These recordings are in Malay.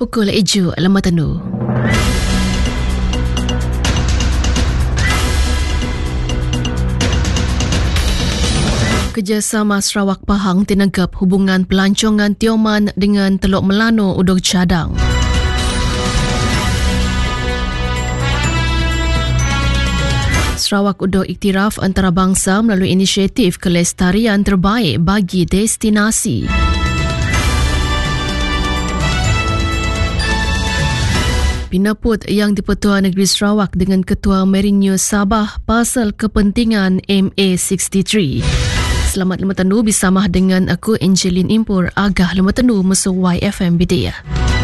pukul 7 Lembatanu. Kerjasama Sarawak Pahang tinanggap hubungan pelancongan Tioman dengan Teluk Melano udog cadang. Sarawak udog iktiraf antarabangsa melalui inisiatif kelestarian terbaik bagi destinasi. Pinaput yang di-Pertua Negeri Sarawak dengan Ketua Merinyo Sabah pasal kepentingan MA63. Selamat Lembatandu bersama dengan aku Angeline Impur, Agah Lembatandu musuh YFM Bidayah.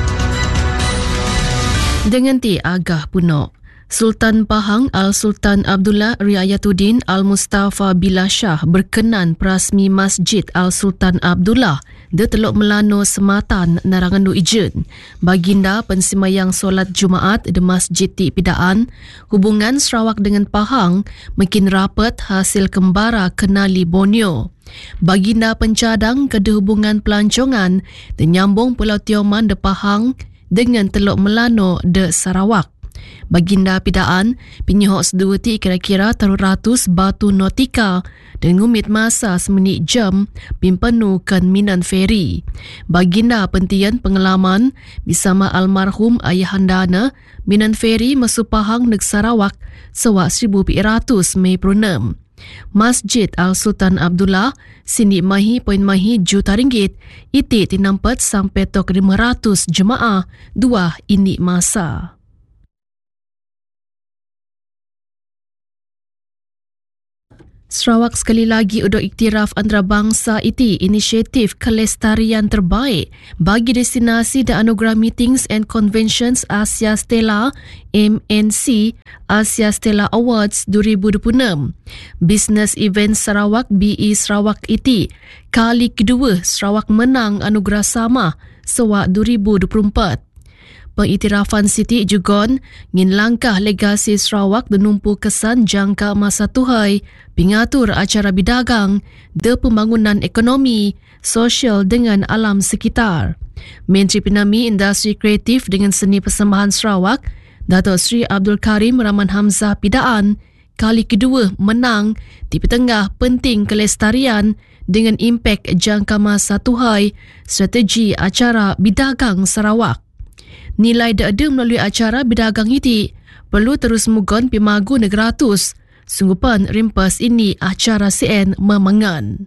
Dengan ti Agah Punok. Sultan Pahang Al-Sultan Abdullah Riayatuddin Al-Mustafa Billah Shah berkenan perasmi Masjid Al-Sultan Abdullah di Teluk Melano Sematan Narangandu Ijen. Baginda pensimayang solat Jumaat di Masjid Ti Pidaan, hubungan Sarawak dengan Pahang makin rapat hasil kembara kenali Borneo. Baginda pencadang keda hubungan pelancongan dan nyambung Pulau Tioman de Pahang dengan Teluk Melano de Sarawak. Baginda Pidaan pinyihok sedua ti kira-kira 300 batu nautika dan ngumit masa semenit jam pimpenu kan minan feri. Baginda pentian pengalaman bersama almarhum ayahandana minan feri mesu Pahang neg Sarawak sewak 1400 Mei Purnam. Masjid Al-Sultan Abdullah sini mahi poin mahi juta ringgit iti tinampat sampai tok 500 jemaah dua ini masa. Sarawak sekali lagi udok iktiraf antarabangsa iti inisiatif kelestarian terbaik bagi destinasi dan anugerah Meetings and Conventions Asia Stella MNC Asia Stella Awards 2026. Business Event Sarawak BE Sarawak iti kali kedua Sarawak menang anugerah sama sewak 2024. Pengiktirafan Siti juga ngin langkah legasi Sarawak menumpu kesan jangka masa tuhai pengatur acara bidagang de pembangunan ekonomi, sosial dengan alam sekitar. Menteri Penami Industri Kreatif dengan Seni Persembahan Sarawak, Datuk Seri Abdul Karim Rahman Hamzah Pidaan, kali kedua menang di tengah penting kelestarian dengan impak jangka masa tuhai strategi acara bidagang Sarawak. Nilai ada melalui acara bidagang itu perlu terus mugon pimagu negaratus. Sunggupan rimpas ini acara CN memangan.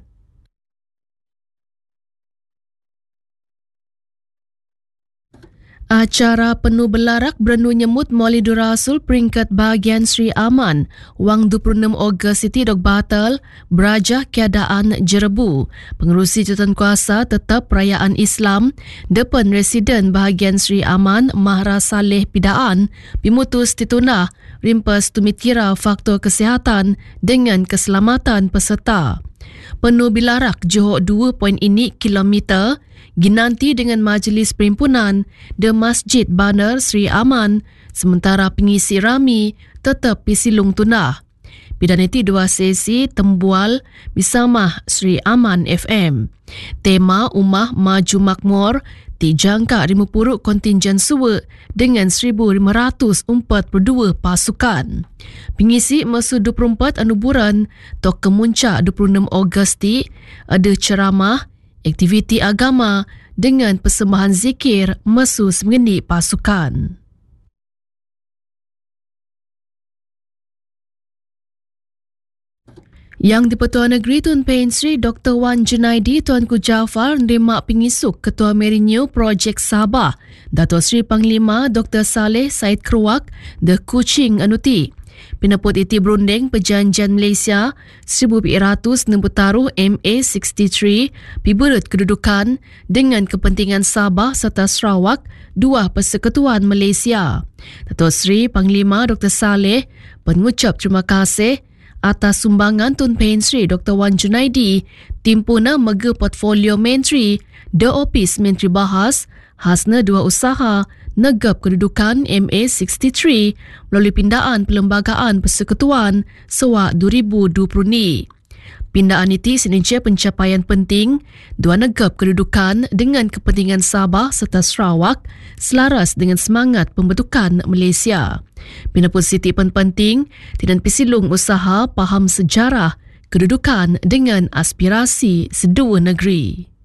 Acara penuh belarak berenu nyemut Maulidur Rasul peringkat bahagian Sri Aman wang 26 Ogos Siti dok batal berajah keadaan jerebu. Pengerusi Jawatankuasa tetap perayaan Islam depan residen bahagian Sri Aman Mahra Saleh Pidaan pimutus tituna rimpas tumitira faktor kesihatan dengan keselamatan peserta. Penuh bilarak Johor 2.0 kilometer ginanti dengan majlis perimpunan de Masjid Bandar Sri Aman sementara pengisi rami tetap pisilung tunah. Pidaniti dua sesi tembual bersama Sri Aman FM. Tema Ummah Maju Makmur dijangka dimupuruk kontingen suwa dengan 1,542 pasukan. Pengisi masa 24 anuburan tok kemuncak 26 Ogosti ada ceramah, aktiviti agama dengan persembahan zikir mesu semeni pasukan. Yang di-Pertua Negeri Tun Pehin Sri Dr. Wan Junaidi Tuanku Jaafar nerima pengisuk Ketua Merinyo Projek Sabah Datuk Sri Panglima Dr. Saleh Said Keruak de Kuching Anuti. Pinaput iti berunding Perjanjian Malaysia 1960 MA63 piberut kedudukan dengan kepentingan Sabah serta Sarawak dua persekutuan Malaysia. Datuk Sri Panglima Dr. Saleh mengucap terima kasih atas sumbangan Tun Pehin Sri Dr. Wan Junaidi timpuna mega portfolio menteri de Opis Menteri Bahas hasna dua usaha negap kedudukan MA63 melalui pindaan Perlembagaan Persekutuan sewak 2020 ni. Pindaan itu seninja pencapaian penting dua negap kedudukan dengan kepentingan Sabah serta Sarawak selaras dengan semangat pembentukan Malaysia. Pindah positif penting tidak pisilung usaha paham sejarah kedudukan dengan aspirasi sedua negeri.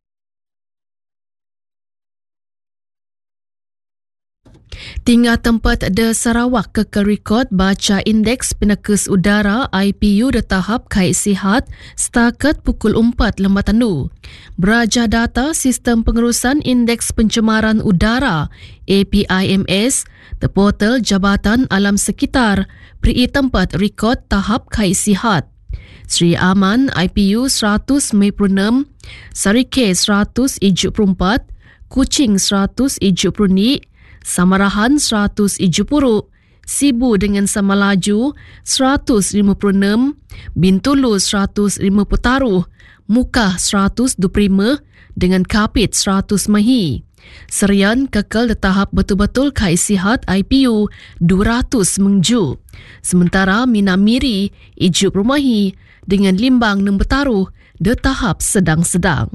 Tinggal tempat de Sarawak kekal rekod baca indeks penekus udara IPU de tahap kait sihat setakat pukul 4 lembat tanu. Beraja data Sistem Pengurusan Indeks Pencemaran Udara APIMS, the portal Jabatan Alam Sekitar beri tempat rekod tahap kait sihat. Sri Aman IPU 196, Sarike 174, Kuching 170, Samarahan 170, Sibu dengan sama laju 156, Bintulu 150 taruh, Mukah 125 dengan Kapit 100 mahi. Serian kekal di tahap betul-betul kait sihat IPU 200 mengju. Sementara Minamiri Ijuk Rumahi dengan Limbang 6 taruh di tahap sedang-sedang.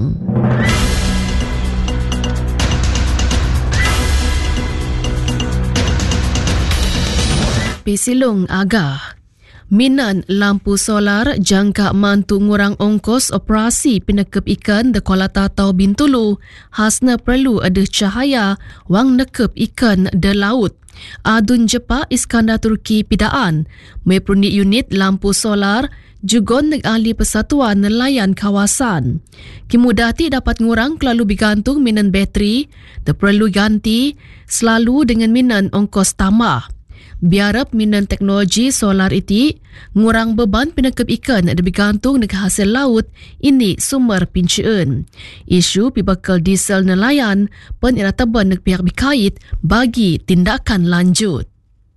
Pisilung Agah. Minan lampu solar jangka mantu ngurang ongkos operasi pinekep ikan de Kuala Tatau Bintulu hasna perlu ada cahaya wang nekep ikan de laut. Adun Jepa Iskandar Turki Pidaan meprunit unit lampu solar jugon neg ahli persatuan nelayan kawasan. Kimudati dapat ngurang kelalu bergantung minan bateri, de perlu ganti selalu dengan minan ongkos tambah. Biarap minan teknologi solar iti ngurang beban pinekep ikan ada bergantung dengan hasil laut ini sumber pincaan. Isu pibakal diesel nelayan pun ira taban neg pihak berkait bagi tindakan lanjut.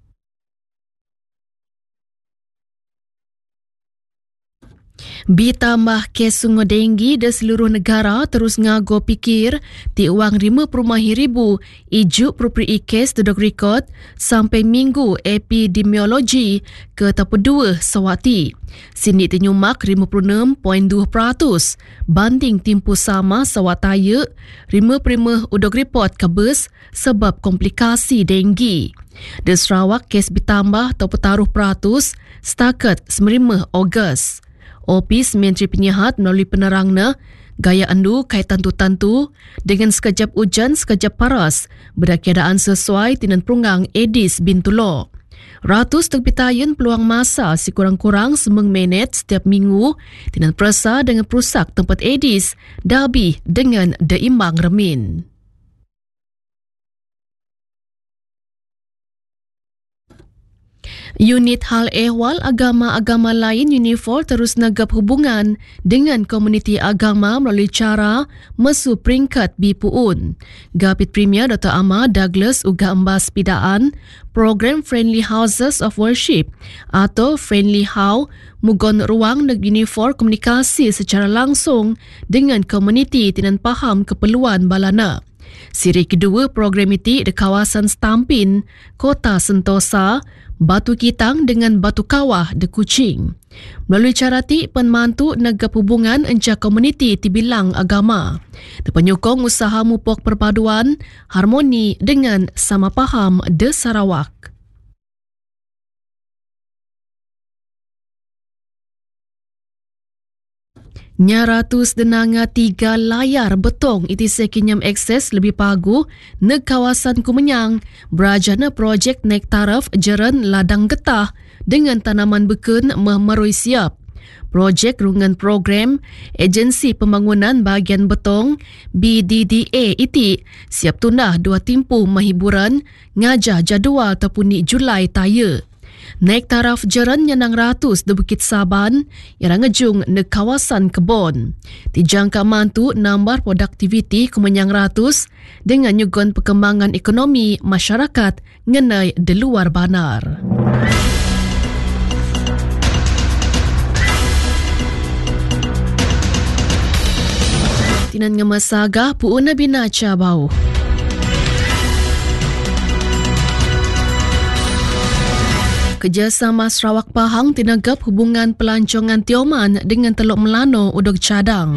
Ditambah kes sungai denggi di seluruh negara terus ngago pikir ti uang 50,000 ijuk properi kes duduk rekod sampai minggu epidemiologi ke tahap 2 sawati. Sini tenyumak 56.2% banding timpu sama sawataya 5% udok report kabus sebab komplikasi denggi. Di Sarawak kes bertambah atau petaruh peratus setakat 9 Ogos. Opis Menteri Penyihat melalui penerangnya, gaya andu kaitan tu-tantu dengan sekejap hujan sekejap paras berkeadaan sesuai dengan perungang Edis Bintulo. Ratus terpitayan peluang masa sekurang-kurang 9 minit setiap minggu dengan perasa dengan perusak tempat Edis Dabi dengan Deimang Remin. Unit Hal Ehwal Agama-Agama Lain UNIFOR terus negap hubungan dengan komuniti agama melalui cara mesu peringkat BPUN. Gapit Premier Dr. Ahmad Douglas uga embas pidaan program Friendly Houses of Worship atau Friendly How mugon ruang neg UNIFOR komunikasi secara langsung dengan komuniti dengan faham keperluan balana. Siri kedua program itu di kawasan Stampin, Kota Sentosa, Batu Kitang dengan Batu Kawah de Kuching. Melalui cara ti penmantu negap hubungan encah komuniti tibilang agama. Penyokong usaha mupok perpaduan harmoni dengan sama faham de Sarawak. Nyaratus denanga 3 layar betong iti sekinyam akses lebih pagu neg kawasan Kumenyang berajana projek naik taraf Jeran Ladang Getah dengan tanaman beken memerui siap. Projek rungan program Agensi Pembangunan Bahagian Betong BDDA iti siap tunah 2 timpu mahiburan ngajah jadual tapuni Julai taya. Naik taraf Jeran Nyanang Ratus di Bukit Saban yang ngejung neg kawasan Kebon. Dijangka mantu nambah produktiviti Kumenyang Ratus dengan nyugon perkembangan ekonomi masyarakat ngenai di luar banar. Tinan ngemasaga puuna binaca bau. Kerjasama Sarawak Pahang tinanggap hubungan pelancongan Tioman dengan Teluk Melano udog cadang.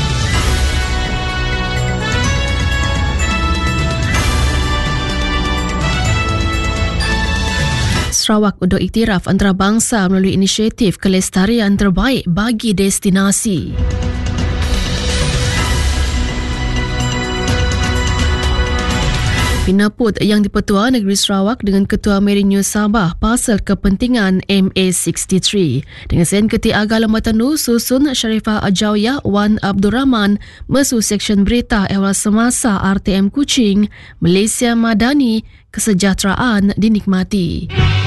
Sarawak udog iktiraf antarabangsa melalui inisiatif kelestarian terbaik bagi destinasi. Pinaput yang dipertua Negeri Sarawak dengan Ketua Merinyu Sabah pasal kepentingan MA63. Dengan Sen Keti Agah Lembatan susun Sharifah Ajawiyah Wan Abdul Rahman mesu Seksyen Berita Ehwal Semasa RTM Kuching, Malaysia Madani, kesejahteraan dinikmati.